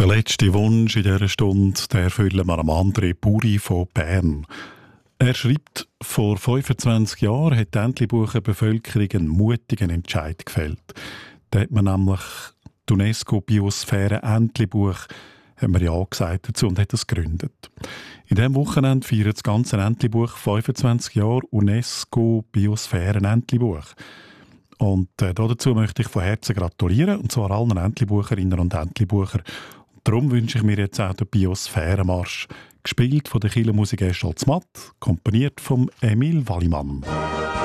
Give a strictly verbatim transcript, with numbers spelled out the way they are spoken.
Der letzte Wunsch in dieser Stunde, den erfüllen wir am André Buri von Bern. Er schreibt, vor fünfundzwanzig Jahren hat die Entlebucher Bevölkerung einen mutigen Entscheid gefällt. Da hat man nämlich die UNESCO-Biosphäre Entlebuch hat man ja gesagt dazu und hat es gegründet. In diesem Wochenende feiert das ganze Entlebuch fünfundzwanzig Jahre UNESCO-Biosphäre Entlebuch. Und äh, dazu möchte ich von Herzen gratulieren, und zwar allen Entlebucherinnen und Entlebucher. Darum wünsche ich mir jetzt auch den Biosphärenmarsch, gespielt von der Kirchenmusik Escholz Matt, komponiert von Emil Wallimann.